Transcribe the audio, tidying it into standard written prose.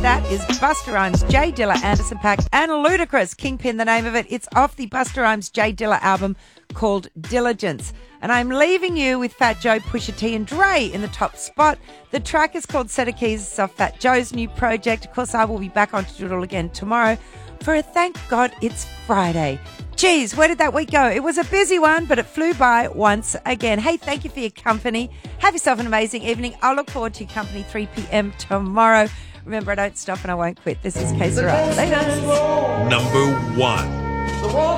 that is Busta Rhymes, J Dilla, Anderson .Paak, and Ludacris, Kingpin, the name of it. It's off the Busta Rhymes, J Dilla album called Diligence. And I'm leaving you with Fat Joe, Pusha T, and Dre in the top spot. The track is called Set of Keys. It's off Fat Joe's new project. Of course, I will be back on to do it all again tomorrow for a Thank God It's Friday. Geez, where did that week go? It was a busy one, but it flew by once again. Hey, thank you for your company. Have yourself an amazing evening. I'll look forward to your company 3 p.m. tomorrow. Remember, I don't stop and I won't quit. This is K Sarah. Later. Number 1.